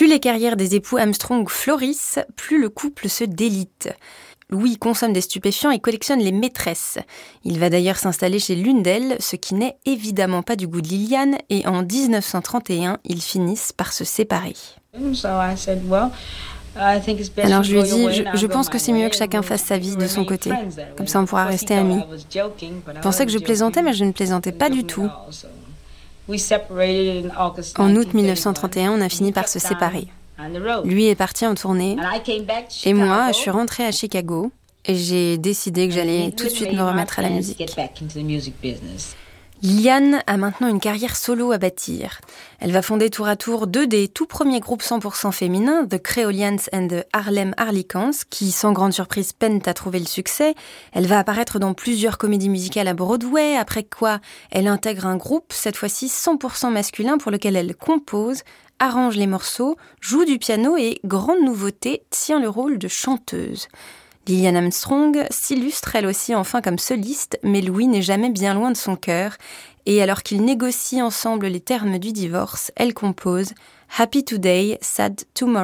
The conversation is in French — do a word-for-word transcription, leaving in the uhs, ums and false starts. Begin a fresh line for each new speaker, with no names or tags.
Plus les carrières des époux Armstrong florissent, plus le couple se délite. Louis consomme des stupéfiants et collectionne les maîtresses. Il va d'ailleurs s'installer chez l'une d'elles, ce qui n'est évidemment pas du goût de Lillian, et en dix-neuf cent trente et un, ils finissent par se séparer. Alors je lui ai dit, je, je pense que c'est mieux que chacun fasse sa vie de son côté. Comme ça on pourra rester amis. Il pensait que je plaisantais, mais je ne plaisantais pas du tout. En août dix-neuf cent trente et un, on a fini par se séparer. Lui est parti en tournée et moi, je suis rentrée à Chicago et j'ai décidé que j'allais tout de suite me remettre à la musique. Lillian a maintenant une carrière solo à bâtir. Elle va fonder tour à tour deux des tout premiers groupes cent pour cent féminins, The Creolians and the Harlem Harlequins, qui, sans grande surprise, peinent à trouver le succès. Elle va apparaître dans plusieurs comédies musicales à Broadway, après quoi elle intègre un groupe, cette fois-ci cent pour cent masculin, pour lequel elle compose, arrange les morceaux, joue du piano et, grande nouveauté, tient le rôle de chanteuse. Lillian Armstrong s'illustre elle aussi enfin comme soliste, mais Louis n'est jamais bien loin de son cœur. Et alors qu'ils négocient ensemble les termes du divorce, elle compose « Happy Today, Sad Tomorrow ».